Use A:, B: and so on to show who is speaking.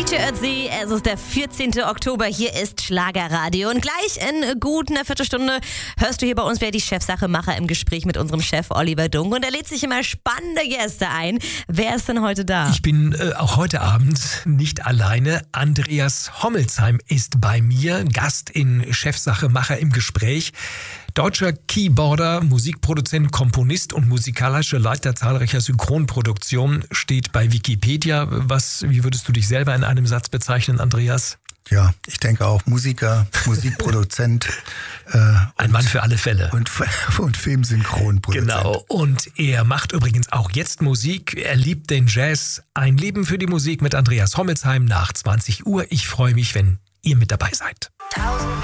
A: Heute Ötzi, es ist der 14. Oktober, hier ist Schlagerradio und gleich in gut einer Viertelstunde hörst du hier bei uns, wer die Chefsache-Macher im Gespräch mit unserem Chef Oliver Dunk und er lädt sich immer spannende Gäste ein. Wer ist denn heute da?
B: Ich bin auch heute Abend nicht alleine. Andreas Hommelsheim ist bei mir, Gast in Chefsache-Macher im Gespräch. Deutscher Keyboarder, Musikproduzent, Komponist und musikalischer Leiter zahlreicher Synchronproduktionen, steht bei Wikipedia. Wie würdest du dich selber in einem Satz bezeichnen, Andreas?
C: Ja, ich denke auch Musiker, Musikproduzent.
B: Ein Mann für alle Fälle.
C: Und Filmsynchronproduzent.
B: Genau, und er macht übrigens auch jetzt Musik. Er liebt den Jazz. Ein Leben für die Musik mit Andreas Hommelsheim nach 20 Uhr. Ich freue mich, wenn ihr mit dabei seid.